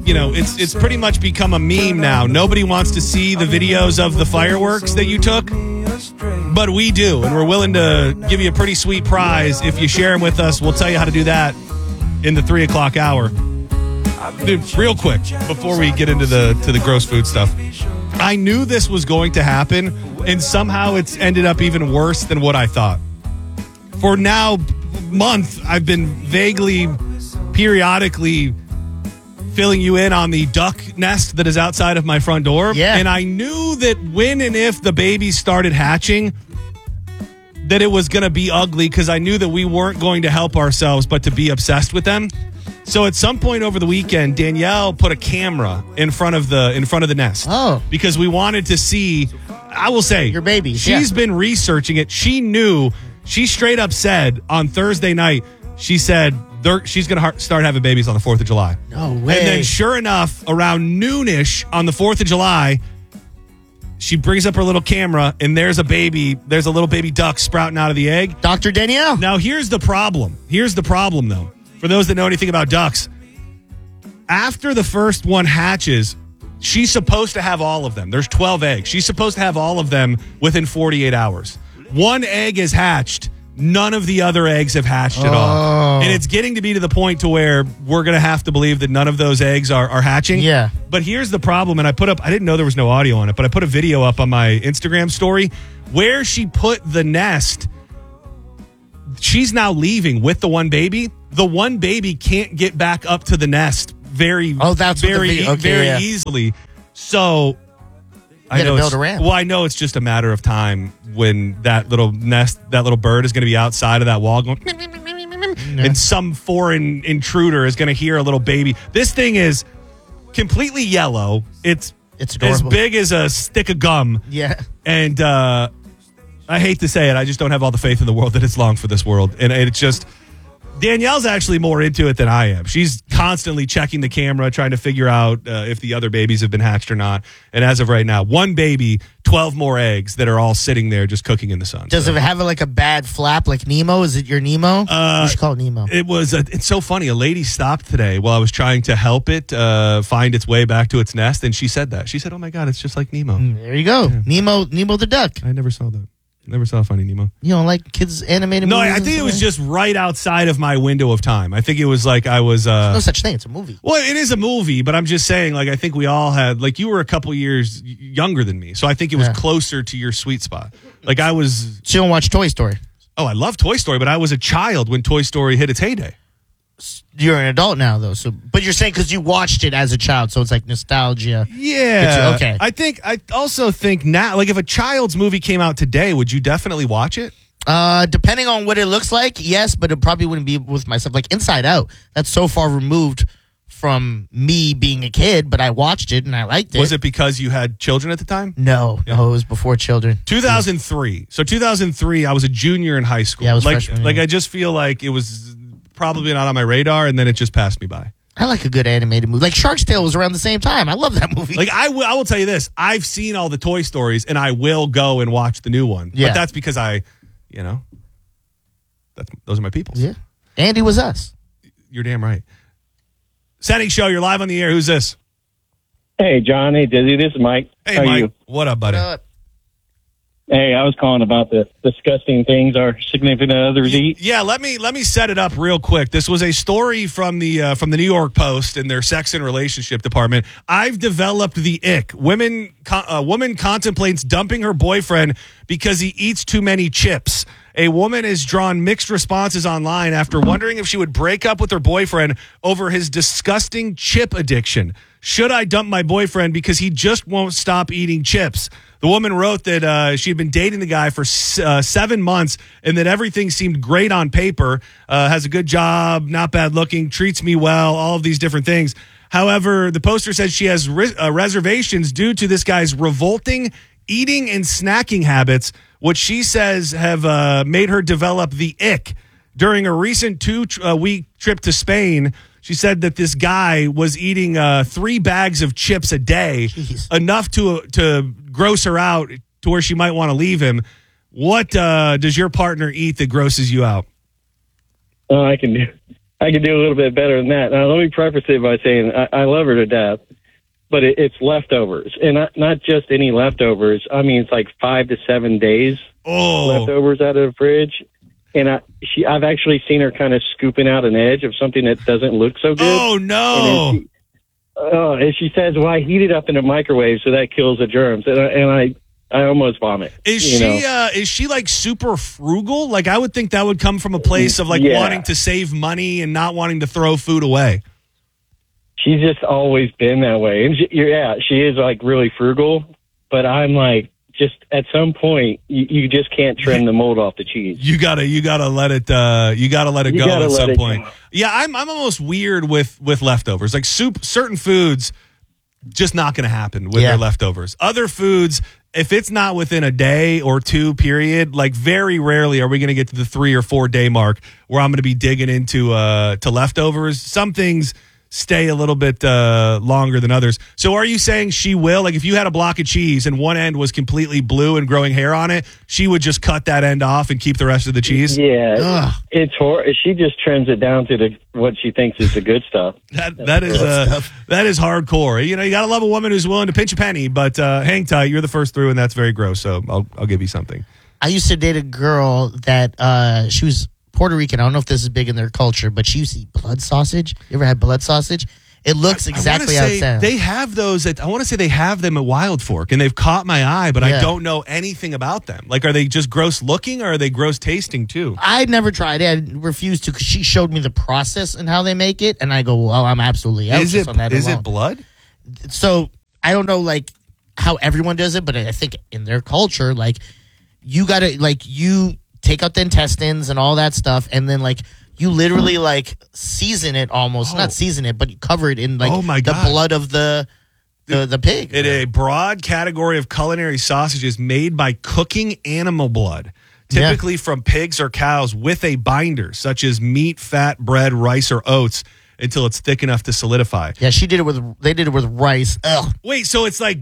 it's pretty much become a meme now. Nobody wants to see the videos of the fireworks that you took, but we do, and we're willing to give you a pretty sweet prize if you share them with us. We'll tell you how to do that in the 3 o'clock hour. Dude, real quick, before we get into the gross food stuff, I knew this was going to happen, and somehow it's ended up even worse than what I thought. For now, month, I've been vaguely, periodically filling you in on the duck nest that is outside of my front door. Yeah. And I knew that when and if the babies started hatching, that it was going to be ugly, because I knew that we weren't going to help ourselves but to be obsessed with them. So at some point over the weekend, Danielle put a camera in front of the nest. Oh. Because we wanted to see, I will say, your babies. She's been researching it. She knew. She straight up said on Thursday night, she said she's going to start having babies on the 4th of July. No way. And then sure enough, around noonish on the 4th of July, she brings up her little camera, and there's a little baby duck sprouting out of the egg. Dr. Danielle. Now, here's the problem. Though. For those that know anything about ducks, after the first one hatches, she's supposed to have all of them. There's 12 eggs. She's supposed to have all of them within 48 hours. One egg is hatched. None of the other eggs have hatched at all. And it's getting to be to the point to where we're going to have to believe that none of those eggs are hatching. Yeah. But here's the problem, and I didn't know there was no audio on it, but I put a video up on my Instagram story where she put the nest. She's now leaving with the one baby. The one baby can't get back up to the nest very easily. So I know build a ramp. Well, I know it's just a matter of time when that little bird is going to be outside of that wall going, and some foreign intruder is going to hear a little baby. This thing is completely yellow. It's adorable. As big as a stick of gum. Yeah. And I hate to say it, I just don't have all the faith in the world that it's long for this world. And it's just, Danielle's actually more into it than I am. She's constantly checking the camera, trying to figure out if the other babies have been hatched or not. And as of right now, one baby, 12 more eggs that are all sitting there just cooking in the sun. Does it have like a bad flap like Nemo? Is it your Nemo? You should call it Nemo. It's so funny. A lady stopped today while I was trying to help it find its way back to its nest, and she said that. She said, "Oh my God, it's just like Nemo." There you go. Yeah. Nemo the duck. I never saw that. Never saw Finding Nemo. You don't like kids' animated movies? No, I think it was just right outside of my window of time. I think it was like I was... There's no such thing. It's a movie. Well, it is a movie, but I'm just saying, like, I think we all had... Like, you were a couple years younger than me, so I think it was closer to your sweet spot. Like, I was... So you don't watch Toy Story? Oh, I love Toy Story, but I was a child when Toy Story hit its heyday. You're an adult now, though. But you're saying because you watched it as a child, so it's like nostalgia. Yeah. Okay. I also think now, like if a child's movie came out today, would you definitely watch it? Depending on what it looks like, yes, but it probably wouldn't be with myself. Like Inside Out, that's so far removed from me being a kid, but I watched it and I liked it. Was it because you had children at the time? No, it was before children. 2003. So 2003, I was a junior in high school. Yeah, I was freshman. Like I just feel like it was probably not on my radar, and then it just passed me by. I like a good animated movie. Like Shark's Tale was around the same time. I love that movie. Like I will tell you this: I've seen all the Toy Stories, and I will go and watch the new one. Yeah. But that's because those are my people. Yeah, Andy was us. You're damn right. Setting Show, you're live on the air. Who's this? Hey, John. Hey, Dizzy. This is Mike. Hey, How Mike. are you? What up, buddy? Hey, I was calling about the disgusting things our significant others eat. Yeah, let me set it up real quick. This was a story from the New York Post in their sex and relationship department. I've developed the ick. Woman contemplates dumping her boyfriend because he eats too many chips. A woman has drawn mixed responses online after wondering if she would break up with her boyfriend over his disgusting chip addiction. Should I dump my boyfriend because he just won't stop eating chips? The woman wrote that she had been dating the guy for 7 months and that everything seemed great on paper, has a good job, not bad looking, treats me well, all of these different things. However, the poster says she has reservations due to this guy's revolting eating and snacking habits, which she says have made her develop the ick. During a recent 2-week trip to Spain, she said that this guy was eating 3 bags of chips a day, enough to gross her out to where she might want to leave him. What does your partner eat that grosses you out? I can I could do a little bit better than that. Now, let me preface it by saying I love her to death, but it's leftovers, and not just any leftovers. I mean, it's like 5 to 7 days leftovers out of the fridge. And I've actually seen her kind of scooping out an edge of something that doesn't look so good. Oh, no. And she says, well, I heat it up in a microwave, so that kills the germs. And I almost vomit. Is she like super frugal? Like, I would think that would come from a place of like wanting to save money and not wanting to throw food away. She's just always been that way. And she is like really frugal, but I'm like, just at some point, you just can't trim the mold off the cheese. You gotta let it go at some point. Yeah, I'm almost weird with leftovers. Like soup, certain foods, just not going to happen with their leftovers. Other foods, if it's not within a day or two period, like very rarely are we going to get to the 3 or 4 day mark where I'm going to be digging into to leftovers. Some things stay a little bit longer than others. So are you saying she will? Like if you had a block of cheese and one end was completely blue and growing hair on it, she would just cut that end off and keep the rest of the cheese? Yeah. Ugh. It's she just trims it down to what she thinks is the good stuff. That is hardcore. You know, you got to love a woman who's willing to pinch a penny, but hang tight. You're the first through, and that's very gross. So I'll give you something. I used to date a girl that she was Puerto Rican. I don't know if this is big in their culture, but she used to eat blood sausage. You ever had blood sausage? It looks exactly how it sounds. They have those I want to say they have them at Wild Fork, and they've caught my eye, but I don't know anything about them. Like, are they just gross looking, or are they gross tasting too? I never tried it. I refused to because she showed me the process and how they make it, and I go, well, I'm absolutely out on that. Is it blood? So I don't know, like, how everyone does it, but I think in their culture, like, you got to, like, you take out the intestines and all that stuff, and then like you literally like season it almost, not season it, but you cover it in like the blood of the pig. In a broad category of culinary sausages made by cooking animal blood, typically from pigs or cows, with a binder such as meat, fat, bread, rice, or oats, until it's thick enough to solidify. Yeah, they did it with rice. Ugh. Wait, so it's like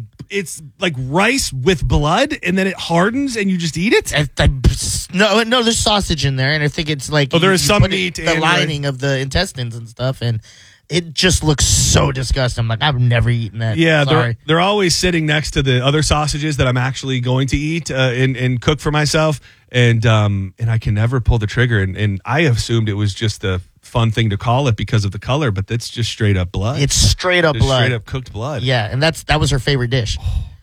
rice with blood, and then it hardens, and you just eat it? No, there's sausage in there, and I think it's like there is some meat, the lining of the intestines and stuff, and it just looks so disgusting. I'm like, I've never eaten that. Yeah, they're always sitting next to the other sausages that I'm actually going to eat and cook for myself, and I can never pull the trigger. And I assumed it was just a fun thing to call it because of the color, but that's just straight up blood. It's straight up blood, straight up cooked blood. Yeah, and that was her favorite dish.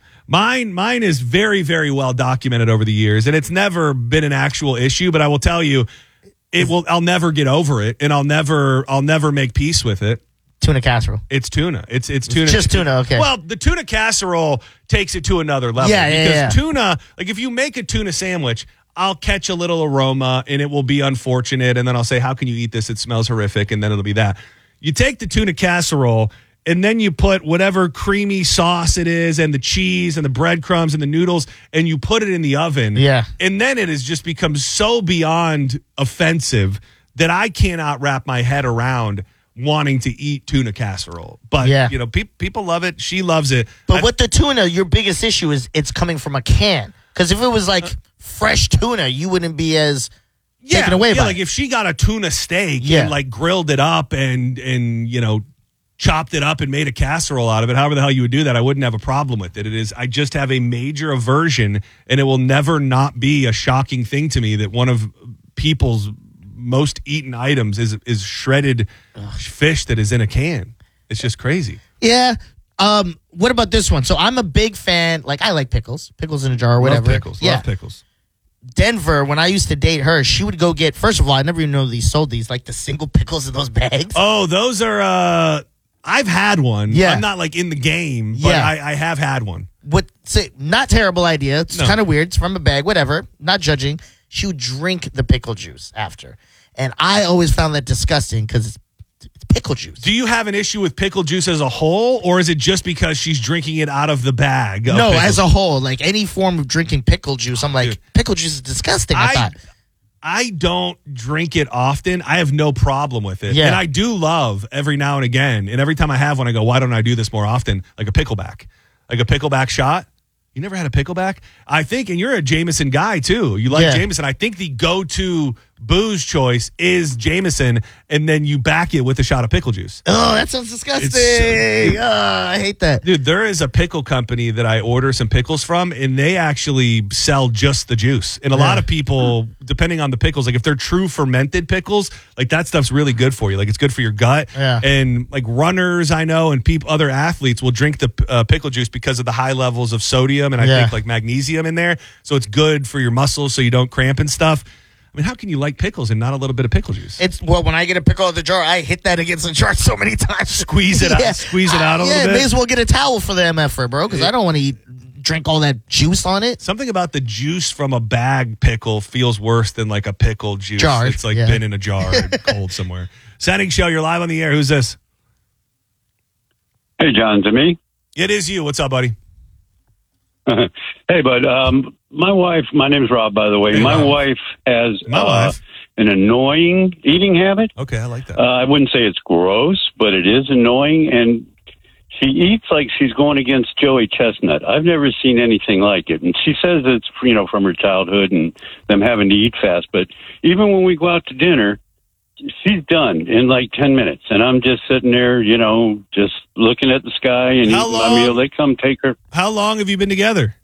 Mine is very, very well documented over the years, and it's never been an actual issue. But I will tell you, I'll never get over it, and I'll never make peace with it. Tuna casserole. It's tuna. It's tuna. Just tuna. Okay. Well, the tuna casserole takes it to another level. Yeah. Tuna, like if you make a tuna sandwich, I'll catch a little aroma, and it will be unfortunate, and then I'll say, "How can you eat this? It smells horrific," and then it'll be that. You take the tuna casserole, and then you put whatever creamy sauce it is and the cheese and the breadcrumbs and the noodles, and you put it in the oven. Yeah. And then it has just become so beyond offensive that I cannot wrap my head around wanting to eat tuna casserole. But, you know, people love it. She loves it. But with the tuna, your biggest issue is it's coming from a can. Because if it was like fresh tuna, you wouldn't be as taken away by like it. if she got a tuna steak and like grilled it up and you know, chopped it up and made a casserole out of it, however the hell you would do that, I wouldn't have a problem with it. I just have a major aversion, and it will never not be a shocking thing to me that one of people's most eaten items is shredded fish that is in a can. It's just crazy. Yeah. What about this one? So I'm a big fan. Like, I like pickles in a jar or whatever. Love pickles. Denver, when I used to date her, she would go get, first of all, I never even know these sold these, like the single pickles in those bags. Oh, those are, I've had one. Yeah. I'm not like in the game, but I have had one. Not terrible idea. It's kind of weird. It's from a bag, whatever. Not judging. She would drink the pickle juice after. And I always found that disgusting because it's pickle juice. Do you have an issue with pickle juice as a whole, or is it just because she's drinking it out of the bag? No, as a whole. Like any form of drinking pickle juice, I'm like, pickle juice is disgusting, I thought. I don't drink it often. I have no problem with it. Yeah. And I do love every now and again. And every time I have one, I go, why don't I do this more often? Like a pickleback. Like a pickleback shot. You never had a pickleback? I think, and you're a Jameson guy too. You like Jameson. I think the go-to booze choice is Jameson, and then you back it with a shot of pickle juice. Oh, that sounds disgusting. I hate that. Dude, there is a pickle company that I order some pickles from, and they actually sell just the juice. And a lot of people, depending on the pickles, like if they're true fermented pickles, like that stuff's really good for you. Like it's good for your gut. Yeah. And like runners, I know, and other athletes will drink the pickle juice because of the high levels of sodium and I think like magnesium in there. So it's good for your muscles so you don't cramp and stuff. I mean, how can you like pickles and not a little bit of pickle juice? When I get a pickle out of the jar, I hit that against the jar so many times. Squeeze it out a little bit. May as well get a towel for the MFer, bro, because I don't want to drink all that juice on it. Something about the juice from a bag pickle feels worse than like a pickle juice. Jar. It's like been in a jar and cold somewhere. Setting show, you're live on the air. Who's this? Hey, John, to me? It is you. What's up, buddy? Hey, bud. My wife, my name's Rob, by the way. Hey, my Rob. wife has wife. an annoying eating habit. Okay, I like that. I wouldn't say it's gross, but it is annoying. And she eats like she's going against Joey Chestnut. I've never seen anything like it. And she says it's, from her childhood and them having to eat fast. But even when we go out to dinner, she's done in like 10 minutes. And I'm just sitting there, just looking at the sky and How eating my meal. They come take her. How long have you been together?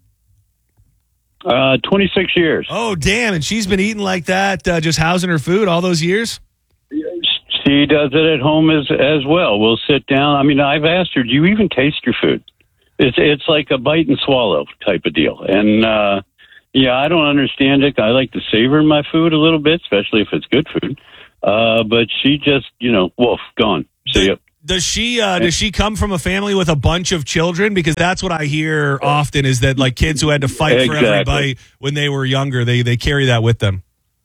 26 years. Oh, damn. And she's been eating like that, just housing her food all those years? She does it at home as well. We'll sit down. I mean, I've asked her, do you even taste your food? It's like a bite and swallow type of deal. And, I don't understand it. I like to savor my food a little bit, especially if it's good food. But she just, wolf, gone. See ya. Does she come from a family with a bunch of children? Because that's what I hear often is that like kids who had to fight for every bite when they were younger, they carry that with them.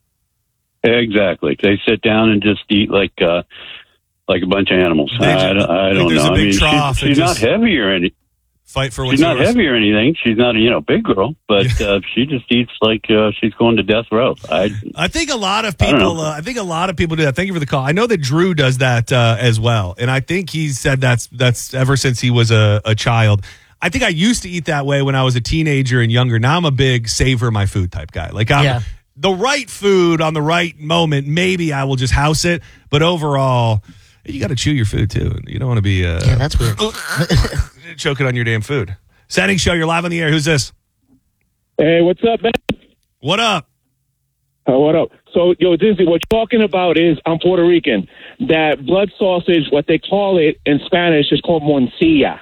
Exactly. They sit down and just eat like a bunch of animals. I don't know. A big trough she's not heavy or anything. Fight for she's not heavy or anything. She's not a big girl, but she just eats like she's going to death row. I think a lot of people. I think a lot of people do that. Thank you for the call. I know that Drew does that as well, and I think he said that's ever since he was a child. I think I used to eat that way when I was a teenager and younger. Now I'm a big savor my food type guy. Like the right food on the right moment. Maybe I will just house it, but overall, you got to chew your food too. You don't want to be that's weird. choking on your damn food. Setting show, you're live on the air. Who's this? Hey, what's up, man? What up? What up? So, Dizzy, what you're talking about is, I'm Puerto Rican. That blood sausage, what they call it in Spanish, is called morcilla.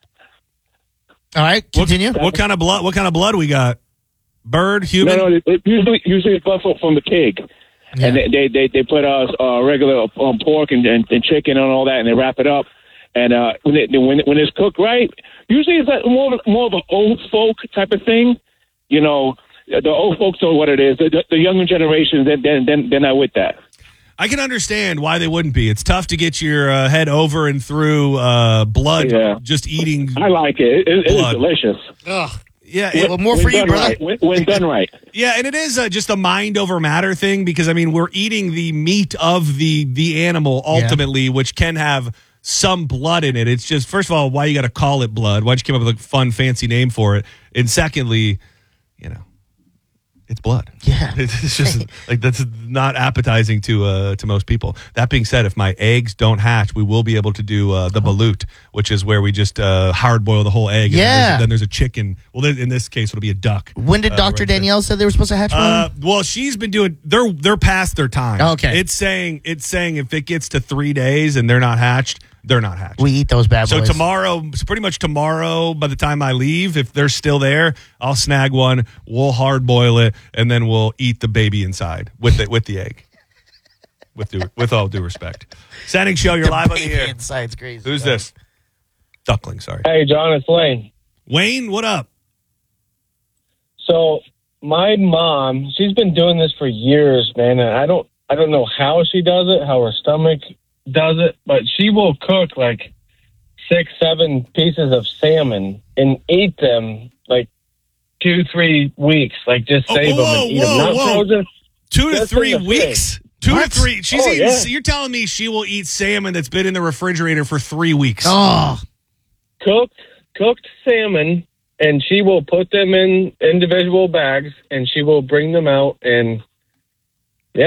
All right, continue. What kind of blood? What kind of blood we got? Bird, human? No, usually it's blood from the pig. Yeah. And they put regular pork and chicken and all that, and they wrap it up. And when it's cooked right, usually it's like more of an old folk type of thing. The old folks know what it is. The younger generation, they're not with that. I can understand why they wouldn't be. It's tough to get your head over and through blood just eating. I like it. It is delicious. Ugh. Yeah, more for you, brother. Right. When done right. Yeah, and it is just a mind over matter thing because, I mean, we're eating the meat of the animal ultimately, which can have some blood in it. It's just, first of all, why you got to call it blood? Why'd you come up with a fun, fancy name for it? And secondly, it's blood. Yeah. It's just like that's not appetizing to most people. That being said, if my eggs don't hatch, we will be able to do the balut, which is where we just hard boil the whole egg. And then there's a chicken. Well, in this case, it'll be a duck. When did Dr. Danielle say they were supposed to hatch one? Well, she's been doing. They're past their time. Okay. It's saying if it gets to 3 days and they're not hatched, they're not hatched. We eat those bad boys. So pretty much tomorrow, by the time I leave, if they're still there, I'll snag one. We'll hard boil it, and then we'll eat the baby inside with the egg. With all due respect. Setting show, you're live on the air. Inside's crazy. Who's this? Duckling, sorry. Hey, John, it's Lane. Wayne, what up? So my mom, she's been doing this for years, man, and I don't know how she does it, how her stomach does it, but she will cook like 6-7 pieces of salmon and eat them like 2-3 weeks, like just save them and eat them. Not frozen. 2 to 3 weeks? 2 to 3. She's eating. Yeah. You're telling me she will eat salmon that's been in the refrigerator for 3 weeks? Oh, cooked salmon, and she will put them in individual bags, and she will bring them out, and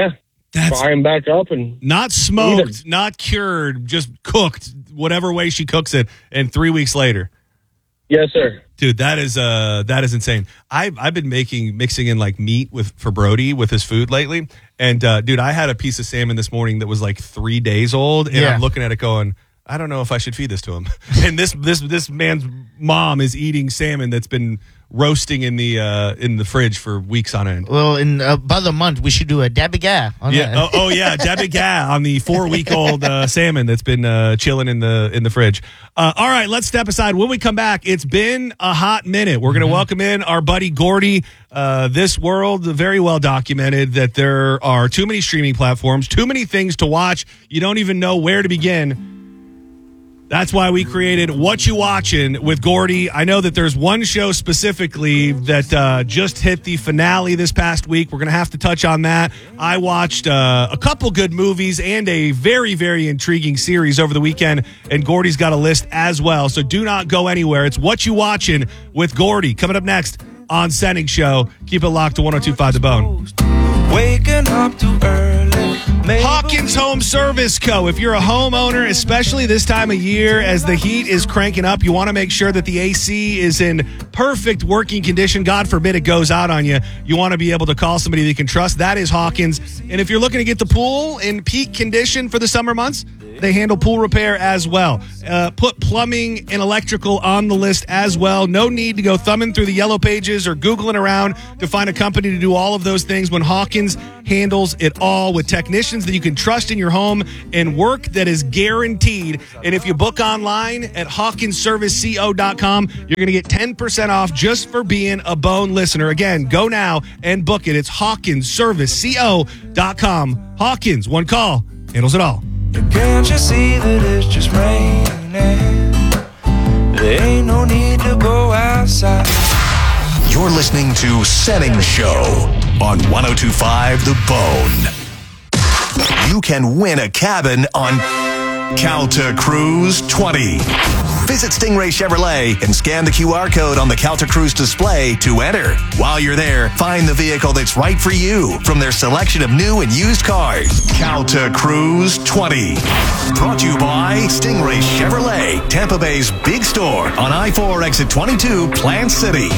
fry them back up and not smoked, not cured, just cooked, whatever way she cooks it, and 3 weeks later. Yes, sir. Dude, that is insane. I've been mixing in like meat for Brody with his food lately, and dude, I had a piece of salmon this morning that was like 3 days old, and I'm looking at it going, I don't know if I should feed this to him. And this man's mom is eating salmon that's been roasting in the fridge for weeks on end. Well, in about a month, we should do a dabiga. Yeah. Oh yeah, dabiga on the 4-week-old salmon that's been chilling in the fridge. All right, let's step aside. When we come back, it's been a hot minute. We're going to welcome in our buddy Gordy. This world, very well documented that there are too many streaming platforms, too many things to watch. You don't even know where to begin. That's why we created What You Watchin' with Gordy. I know that there's one show specifically that just hit the finale this past week. We're going to have to touch on that. I watched a couple good movies and a very, very intriguing series over the weekend, and Gordy's got a list as well. So do not go anywhere. It's What You Watchin' with Gordy. Coming up next on Senning Show. Keep it locked to 102.5 The Bone. Waking up too early. Hawkins Home Service Co. If you're a homeowner, especially this time of year as the heat is cranking up, you want to make sure that the AC is in perfect working condition. God forbid it goes out on you. You want to be able to call somebody that you can trust. That is Hawkins. And if you're looking to get the pool in peak condition for the summer months, they handle pool repair as well. Put plumbing and electrical on the list as well. No need to go thumbing through the yellow pages or Googling around to find a company to do all of those things when Hawkins handles it all with technicians that you can trust in your home and work that is guaranteed. And if you book online at HawkinsServiceCO.com, you're going to get 10% off just for being a Bone listener. Again, go now and book it. It's HawkinsServiceCO.com. Hawkins, one call, handles it all. Can't you see that it's just raining? There ain't no need to go outside. You're listening to Senning Show on 102.5 The Bone. You can win a cabin on Calta Cruise 20. Visit Stingray Chevrolet and scan the QR code on the Calta Cruise display to enter. While you're there, find the vehicle that's right for you from their selection of new and used cars. Calta Cruise 20. Brought to you by Stingray Chevrolet, Tampa Bay's big store on I-4 exit 22, Plant City.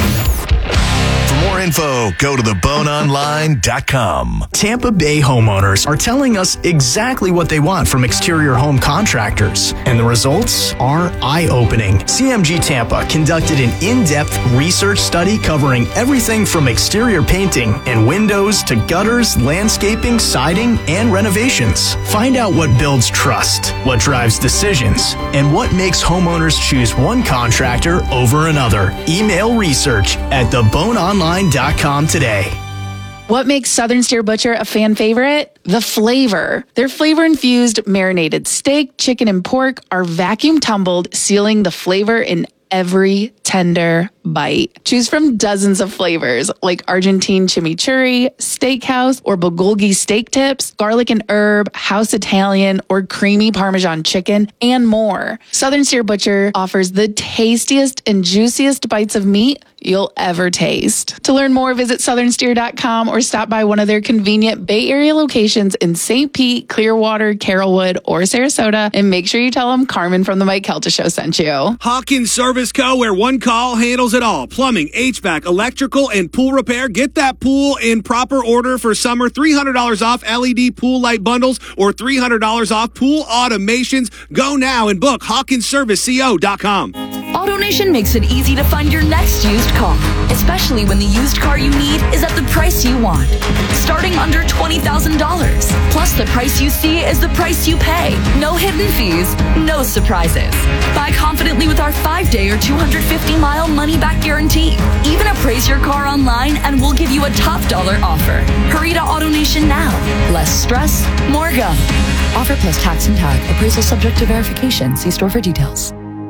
For more info, go to theboneonline.com. Tampa Bay homeowners are telling us exactly what they want from exterior home contractors, and the results are eye-opening. CMG Tampa conducted an in-depth research study covering everything from exterior painting and windows to gutters, landscaping, siding, and renovations. Find out what builds trust, what drives decisions, and what makes homeowners choose one contractor over another. Email research at theboneonline.com today. What makes Southern Steer Butcher a fan favorite? The flavor. Their flavor-infused marinated steak, chicken, and pork are vacuum tumbled, sealing the flavor in every tender bite. Choose from dozens of flavors like Argentine chimichurri, steakhouse, or bulgogi steak tips, garlic and herb, house Italian, or creamy Parmesan chicken, and more. Southern Steer Butcher offers the tastiest and juiciest bites of meat you'll ever taste. To learn more, visit southernsteer.com or stop by one of their convenient Bay Area locations in St. Pete, Clearwater, Carrollwood, or Sarasota, and make sure you tell them Carmen from the Mike Kelta Show sent you. Hawkins Service Co., where one call handles it all. Plumbing, HVAC, electrical, and pool repair. Get that pool in proper order for summer. $300 off LED pool light bundles or $300 off pool automations. Go now and book HawkinsServiceCO.com. AutoNation makes it easy to find your next used car, especially when the used car you need is at the price you want. Starting under $20,000. Plus, the price you see is the price you pay. No hidden fees, no surprises. Buy confidently with our 5-day or 250-mile money-back guarantee. Even appraise your car online and we'll give you a top dollar offer. Hurry to AutoNation now. Less stress, more go. Offer plus tax and tag. Appraisal subject to verification. See store for details.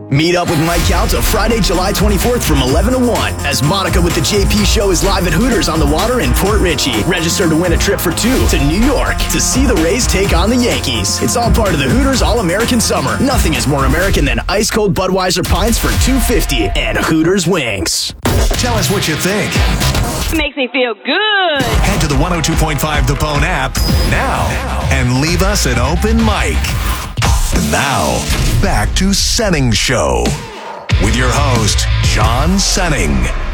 Meet up with Mike Calta Friday, July 24th from 11 to 1 as Monica with the JP Show is live at Hooters on the Water in Port Richey. Register to win a trip for 2 to New York to see the Rays take on the Yankees. It's all part of the Hooters All-American Summer. Nothing is more American than ice-cold Budweiser pints for $2.50 and Hooters wings. Tell us what you think. Makes me feel good. Head to the 102.5 The Bone app now and leave us an open mic. And now, back to Senning Show with your host, John Senning.